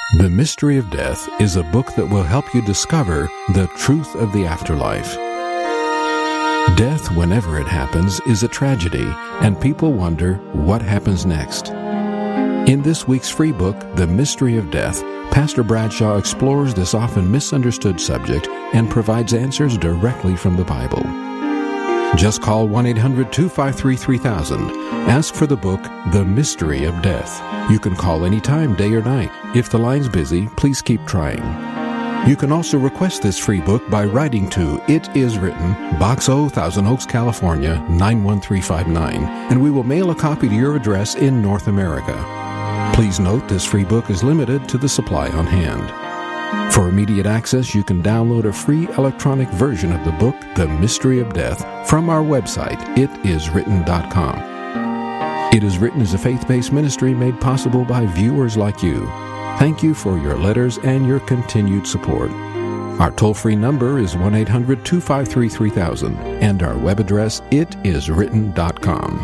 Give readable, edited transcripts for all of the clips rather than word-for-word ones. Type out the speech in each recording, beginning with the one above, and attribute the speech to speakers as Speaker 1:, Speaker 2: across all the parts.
Speaker 1: The Mystery of Death is a book that will help you discover the truth of the afterlife. Death, whenever it happens, is a tragedy, and people wonder what happens next. In this week's free book, The Mystery of Death, Pastor Bradshaw explores this often misunderstood subject and provides answers directly from the Bible. Just call 1-800-253-3000. Ask for the book, The Mystery of Death. You can call anytime, day or night. If the line's busy, please keep trying. You can also request this free book by writing to It Is Written, Box O, Thousand Oaks, California, 91359, and we will mail a copy to your address in North America. Please note this free book is limited to the supply on hand. For immediate access, you can download a free electronic version of the book, The Mystery of Death, from our website, itiswritten.com. It Is Written is a faith-based ministry made possible by viewers like you. Thank you for your letters and your continued support. Our toll-free number is 1-800-253-3000, and our web address, itiswritten.com.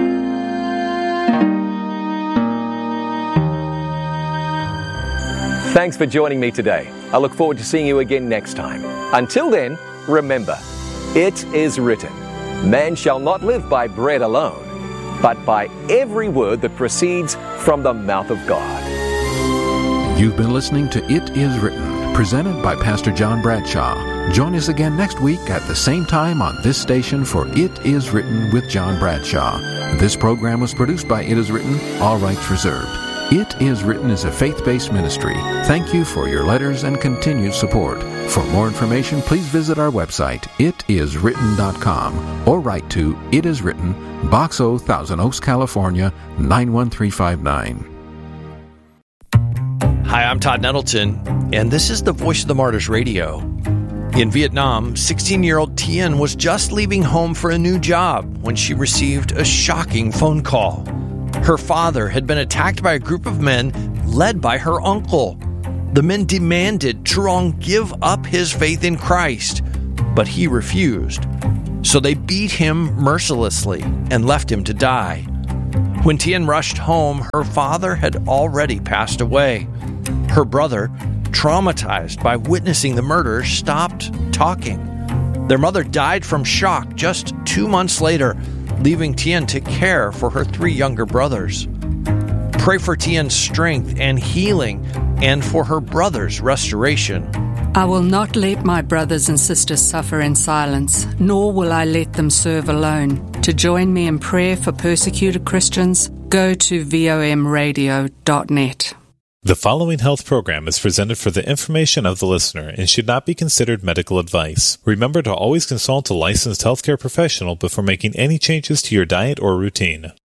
Speaker 2: Thanks for joining me today. I look forward to seeing you again next time. Until then, remember, it is written, man shall not live by bread alone, but by every word that proceeds from the mouth of God.
Speaker 1: You've been listening to It Is Written, presented by Pastor John Bradshaw. Join us again next week at the same time on this station for It Is Written with John Bradshaw. This program was produced by It Is Written, all rights reserved. It Is Written is a faith-based ministry. Thank you for your letters and continued support. For more information, please visit our website, itiswritten.com, or write to It Is Written, Box O, Thousand Oaks, California, 91359.
Speaker 3: Hi, I'm Todd Nettleton, and this is the Voice of the Martyrs Radio. In Vietnam, 16-year-old Tien was just leaving home for a new job when she received a shocking phone call. Her father had been attacked by a group of men led by her uncle. The men demanded Truong give up his faith in Christ, but he refused. So they beat him mercilessly and left him to die. When Tien rushed home, her father had already passed away. Her brother, traumatized by witnessing the murder, stopped talking. Their mother died from shock just 2 months later, leaving Tien to care for her 3 younger brothers. Pray for Tien's strength and healing and for her brother's restoration.
Speaker 4: I will not let my brothers and sisters suffer in silence, nor will I let them serve alone. To join me in prayer for persecuted Christians, go to vomradio.net.
Speaker 5: The following health program is presented for the information of the listener and should not be considered medical advice. Remember to always consult a licensed healthcare professional before making any changes to your diet or routine.